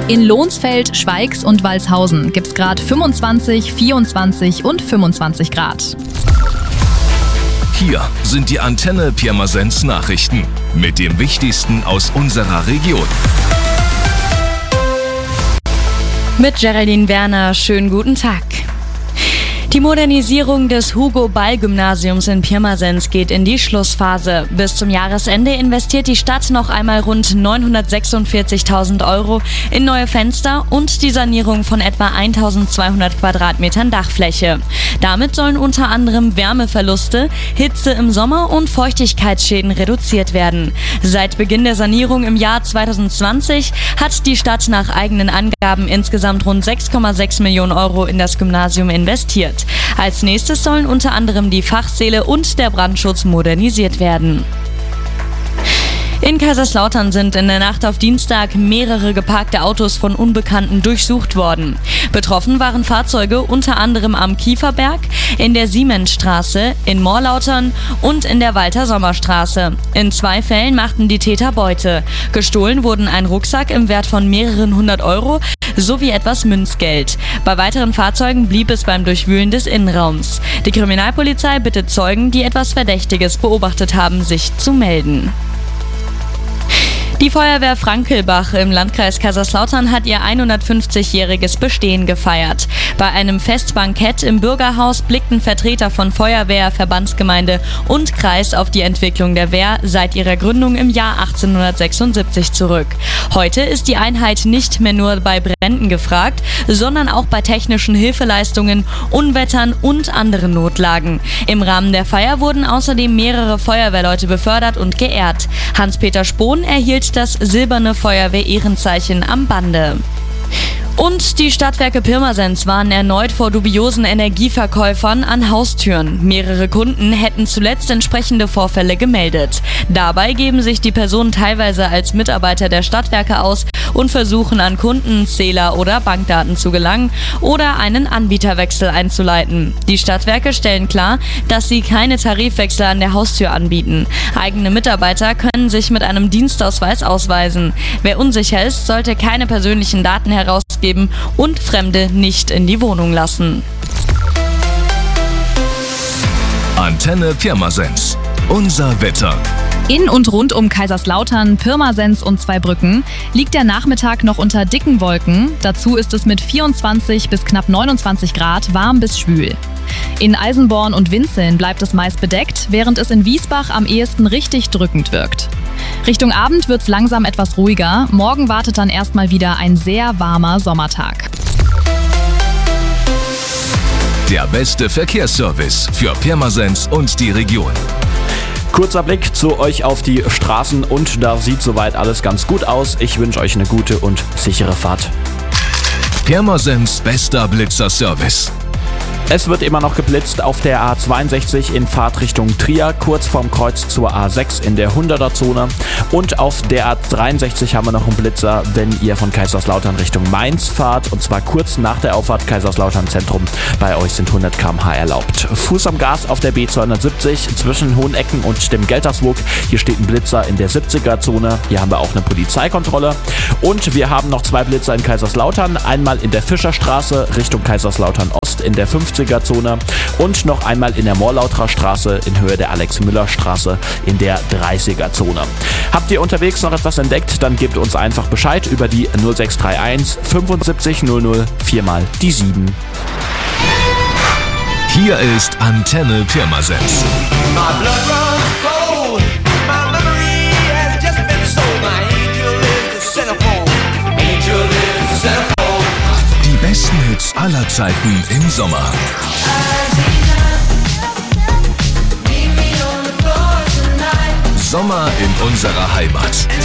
In Lohnsfeld, Schweigs und Walshausen gibt es gerade 25, 24 und 25 Grad. Hier sind die Antenne Pirmasens Nachrichten mit dem Wichtigsten aus unserer Region. Mit Geraldine Werner, schönen guten Tag. Die Modernisierung des Hugo-Ball-Gymnasiums in Pirmasens geht in die Schlussphase. Bis zum Jahresende investiert die Stadt noch einmal rund 946.000 € in neue Fenster und die Sanierung von etwa 1.200 Quadratmetern Dachfläche. Damit sollen unter anderem Wärmeverluste, Hitze im Sommer und Feuchtigkeitsschäden reduziert werden. Seit Beginn der Sanierung im Jahr 2020 hat die Stadt nach eigenen Angaben insgesamt rund 6,6 Millionen € in das Gymnasium investiert. Als nächstes sollen unter anderem die Fachsäle und der Brandschutz modernisiert werden. In Kaiserslautern sind in der Nacht auf Dienstag mehrere geparkte Autos von Unbekannten durchsucht worden. Betroffen waren Fahrzeuge unter anderem am Kieferberg, in der Siemensstraße, in Morlautern und in der Walter-Sommer-Straße. In 2 Fällen machten die Täter Beute. Gestohlen wurden ein Rucksack im Wert von mehreren 100 € sowie etwas Münzgeld. Bei weiteren Fahrzeugen blieb es beim Durchwühlen des Innenraums. Die Kriminalpolizei bittet Zeugen, die etwas Verdächtiges beobachtet haben, sich zu melden. Die Feuerwehr Frankelbach im Landkreis Kaiserslautern hat ihr 150-jähriges Bestehen gefeiert. Bei einem Festbankett im Bürgerhaus blickten Vertreter von Feuerwehr, Verbandsgemeinde und Kreis auf die Entwicklung der Wehr seit ihrer Gründung im Jahr 1876 zurück. Heute ist die Einheit nicht mehr nur bei Bränden gefragt, sondern auch bei technischen Hilfeleistungen, Unwettern und anderen Notlagen. Im Rahmen der Feier wurden außerdem mehrere Feuerwehrleute befördert und geehrt. Hans-Peter Spohn erhielt das silberne Feuerwehr-Ehrenzeichen am Bande. Und die Stadtwerke Pirmasens waren erneut vor dubiosen Energieverkäufern an Haustüren. Mehrere Kunden hätten zuletzt entsprechende Vorfälle gemeldet. Dabei geben sich die Personen teilweise als Mitarbeiter der Stadtwerke aus und versuchen an Kunden, Zähler oder Bankdaten zu gelangen oder einen Anbieterwechsel einzuleiten. Die Stadtwerke stellen klar, dass sie keine Tarifwechsel an der Haustür anbieten. Eigene Mitarbeiter können sich mit einem Dienstausweis ausweisen. Wer unsicher ist, sollte keine persönlichen Daten herausgeben und Fremde nicht in die Wohnung lassen. Antenne Pirmasens. Unser Wetter. In und rund um Kaiserslautern, Pirmasens und Zweibrücken liegt der Nachmittag noch unter dicken Wolken. Dazu ist es mit 24 bis knapp 29 Grad warm bis schwül. In Eisenborn und Winzeln bleibt es meist bedeckt, während es in Wiesbach am ehesten richtig drückend wirkt. Richtung Abend wird es langsam etwas ruhiger. Morgen wartet dann erstmal wieder ein sehr warmer Sommertag. Der beste Verkehrsservice für Pirmasens und die Region. Kurzer Blick zu euch auf die Straßen und da sieht soweit alles ganz gut aus. Ich wünsche euch eine gute und sichere Fahrt. Pirmasens bester Blitzerservice. Es wird immer noch geblitzt auf der A62 in Fahrtrichtung Trier, kurz vorm Kreuz zur A6 in der 100er-Zone. Und auf der A63 haben wir noch einen Blitzer, wenn ihr von Kaiserslautern Richtung Mainz fahrt. Und zwar kurz nach der Auffahrt Kaiserslautern Zentrum. Bei euch sind 100 km/h erlaubt. Fuß am Gas auf der B270 zwischen Hohenecken und dem Gelterswog. Hier steht ein Blitzer in der 70er-Zone. Hier haben wir auch eine Polizeikontrolle. Und wir haben noch 2 Blitzer in Kaiserslautern. Einmal in der Fischerstraße Richtung Kaiserslautern Ost in der 50er-Zone und noch einmal in der Morlauterer Straße in Höhe der Alex-Müller-Straße in der 30er-Zone. Habt ihr unterwegs noch etwas entdeckt, dann gebt uns einfach Bescheid über die 0631 75 00 4 mal die 7. Hier ist Antenne Pirmasens. Die besten Hits aller Zeiten im Sommer. Sommer in unserer Heimat.